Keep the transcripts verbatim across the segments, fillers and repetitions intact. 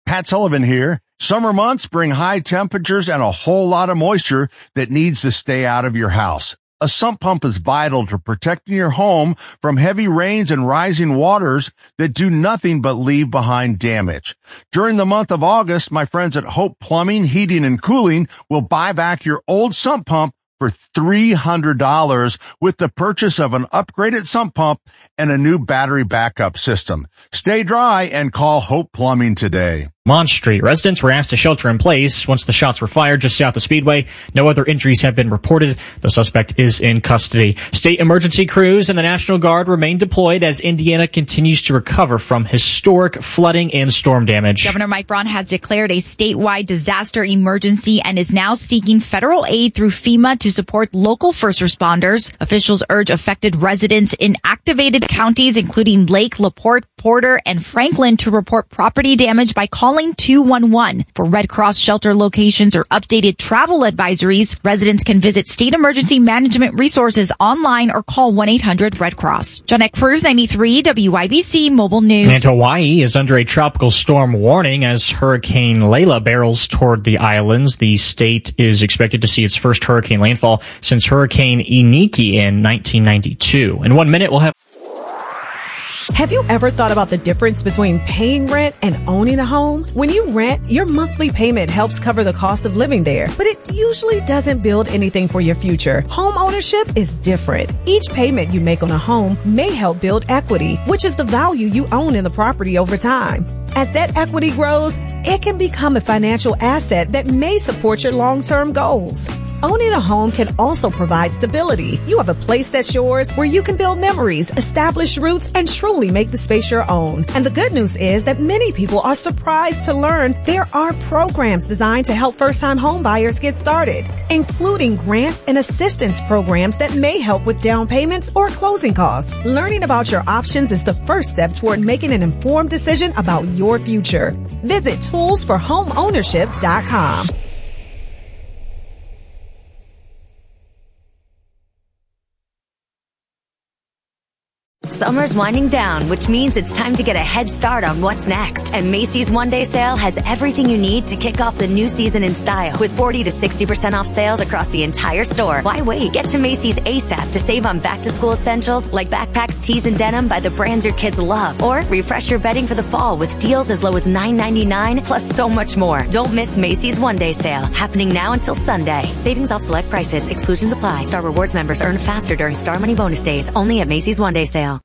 Pat Sullivan here. Summer months bring high temperatures and a whole lot of moisture that needs to stay out of your house. A sump pump is vital to protecting your home from heavy rains and rising waters that do nothing but leave behind damage. During the month of August, my friends at Hope Plumbing, Heating, and Cooling will buy back your old sump pump for three hundred dollars with the purchase of an upgraded sump pump and a new battery backup system. Stay dry and call Hope Plumbing today. Mont Street. Residents were asked to shelter in place once the shots were fired just south of Speedway. No other injuries have been reported. The suspect is in custody. State emergency crews and the National Guard remain deployed as Indiana continues to recover from historic flooding and storm damage. Governor Mike Braun has declared a statewide disaster emergency and is now seeking federal aid through FEMA to support local first responders. Officials urge affected residents in activated counties, including Lake, LaPorte, Porter, and Franklin, to report property damage by calling two one one. For Red Cross shelter locations or updated travel advisories, residents can visit State Emergency Management Resources online or call one eight hundred red cross. Jeanette Cruz, ninety-three W I B C Mobile News. And Hawaii is under a tropical storm warning as Hurricane Layla barrels toward the islands. The state is expected to see its first hurricane landfall since Hurricane Iniki in nineteen ninety-two. In one minute, we'll have... Have you ever thought about the difference between paying rent and owning a home? When you rent, your monthly payment helps cover the cost of living there, but it usually doesn't build anything for your future. Home ownership is different. Each payment you make on a home may help build equity, which is the value you own in the property over time. As that equity grows, it can become a financial asset that may support your long-term goals. Owning a home can also provide stability. You have a place that's yours where you can build memories, establish roots, and truly make the space your own. And the good news is that many people are surprised to learn there are programs designed to help first-time home buyers get started, including grants and assistance programs that may help with down payments or closing costs. Learning about your options is the first step toward making an informed decision about your future. Visit tools for home ownership dot com. Summer's winding down, which means it's time to get a head start on what's next. And Macy's One Day Sale has everything you need to kick off the new season in style. With forty to sixty percent off sales across the entire store. Why wait? Get to Macy's ASAP to save on back-to-school essentials like backpacks, tees, and denim by the brands your kids love. Or refresh your bedding for the fall with deals as low as nine ninety-nine, plus so much more. Don't miss Macy's One Day Sale, happening now until Sunday. Savings off select prices. Exclusions apply. Star Rewards members earn faster during Star Money bonus days. Only at Macy's One Day Sale.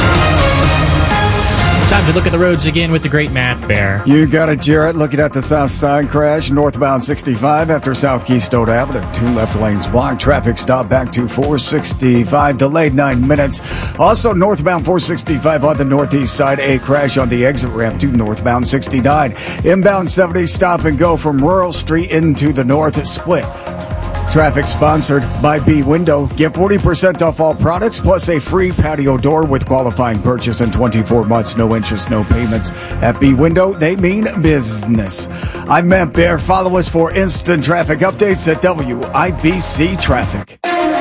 Time to look at the roads again with the great Matt Bear. You got it, Jarrett. Looking at the south side crash, northbound sixty-five after South Keystone Avenue. Two left lanes blocked. Traffic stop back to four sixty-five, delayed nine minutes. Also, northbound four sixty-five on the northeast side, a crash on the exit ramp to northbound sixty-nine. Inbound seventy, stop and go from Rural Street into the north split. Traffic sponsored by B Window. Get forty percent off all products plus a free patio door with qualifying purchase in twenty-four months. No interest, no payments. At B Window, they mean business. I'm Matt Bear. Follow us for instant traffic updates at W I B C Traffic.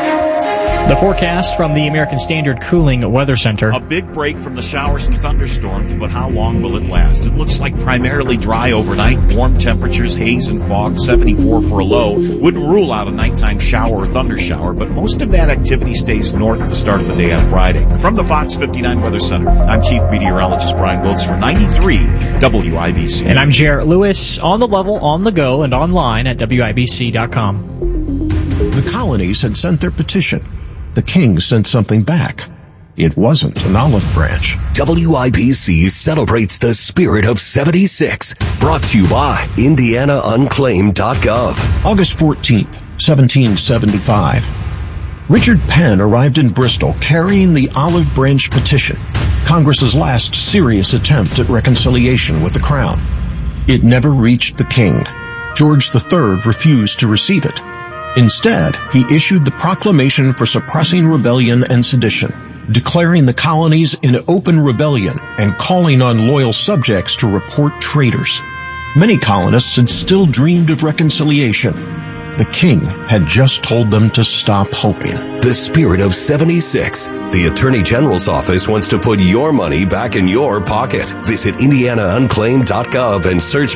The forecast from the American Standard Cooling Weather Center. A big break from the showers and thunderstorms, but how long will it last? It looks like primarily dry overnight, warm temperatures, haze and fog, seventy-four for a low. Wouldn't rule out a nighttime shower or thunder shower, but most of that activity stays north at the start of the day on Friday. From the Fox fifty-nine Weather Center, I'm Chief Meteorologist Brian Wilkes for ninety-three W I B C. And I'm Jarrett Lewis, on the level, on the go, and online at W I B C dot com. The colonies had sent their petition. The king sent something back. It wasn't an olive branch. W I B C celebrates the spirit of seventy-six. Brought to you by Indiana Unclaimed dot gov. August fourteenth, seventeen seventy-five. Richard Penn arrived in Bristol carrying the olive branch petition, Congress's last serious attempt at reconciliation with the crown. It never reached the king. George the Third refused to receive it. Instead, he issued the Proclamation for Suppressing Rebellion and Sedition, declaring the colonies in open rebellion and calling on loyal subjects to report traitors. Many colonists had still dreamed of reconciliation. The king had just told them to stop hoping. The spirit of seventy-six. The Attorney General's office wants to put your money back in your pocket. Visit Indiana Unclaimed dot gov and search